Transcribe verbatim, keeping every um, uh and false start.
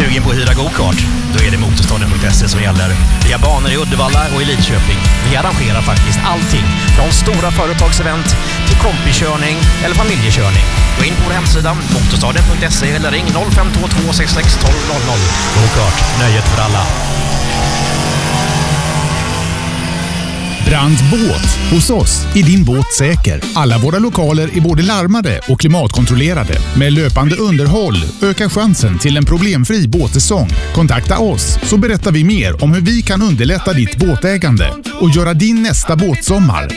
Sugen på att hyra go-kart? Då är det motorstaden punkt se som gäller. Vi har banor i Uddevalla och i Lidköping. Vi arrangerar faktiskt allting. Från stora företagsevent till kompikörning eller familjekörning. Gå in på vår hemsida motorstaden punkt se eller ring noll fem två två sex sex ett två noll noll. Go-kart, nöjet för alla. Brands båt. Hos oss är din båt säker. Alla våra lokaler är både larmade och klimatkontrollerade. Med löpande underhåll ökar chansen till en problemfri båtsäsong. Kontakta oss så berättar vi mer om hur vi kan underlätta ditt båtägande och göra din nästa båtsommar